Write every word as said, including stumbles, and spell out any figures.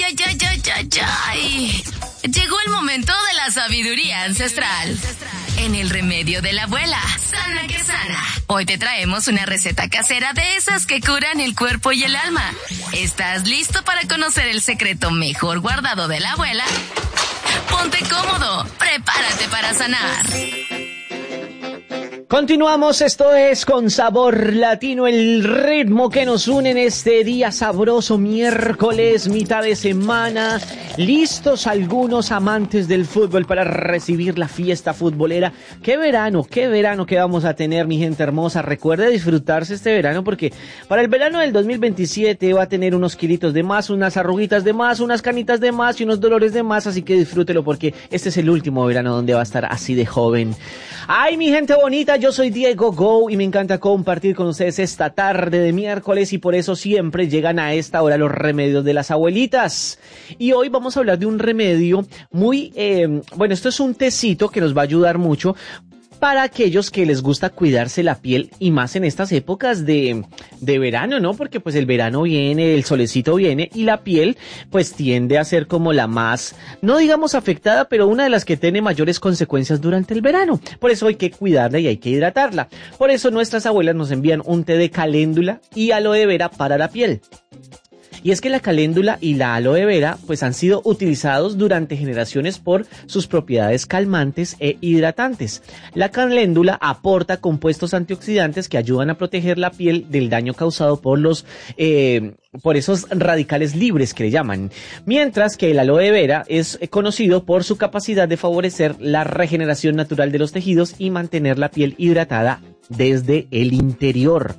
ay, ay, ay, ay, ay. Llegó el momento de la sabiduría ancestral. En el remedio de la abuela, sana que sana. Hoy te traemos una receta casera de esas que curan el cuerpo y el alma. ¿Estás listo para conocer el secreto mejor guardado de la abuela? Ponte cómodo, prepárate para sanar. Continuamos, esto es Con Sabor Latino, el ritmo que nos une en este día sabroso, miércoles, mitad de semana. Listos algunos amantes del fútbol para recibir la fiesta futbolera. ¡Qué verano, qué verano que vamos a tener, mi gente hermosa! Recuerde disfrutarse este verano porque para el verano del dos mil veintisiete va a tener unos kilitos de más, unas arruguitas de más, unas canitas de más y unos dolores de más, así que disfrútelo porque este es el último verano donde va a estar así de joven. ¡Ay, mi gente bonita! Yo soy Diego Go y me encanta compartir con ustedes esta tarde de miércoles y por eso siempre llegan a esta hora los remedios de las abuelitas. Y hoy vamos a hablar de un remedio muy, eh, bueno, esto es un tecito que nos va a ayudar mucho para aquellos que les gusta cuidarse la piel y más en estas épocas de, de verano, ¿no? Porque pues el verano viene, el solecito viene y la piel pues tiende a ser como la más, no digamos afectada, pero una de las que tiene mayores consecuencias durante el verano. Por eso hay que cuidarla y hay que hidratarla. Por eso nuestras abuelas nos envían un té de caléndula y aloe vera para la piel. Y es que la caléndula y la aloe vera pues han sido utilizados durante generaciones por sus propiedades calmantes e hidratantes. La caléndula aporta compuestos antioxidantes que ayudan a proteger la piel del daño causado por los eh, por esos radicales libres que le llaman. Mientras que el aloe vera es conocido por su capacidad de favorecer la regeneración natural de los tejidos y mantener la piel hidratada desde el interior.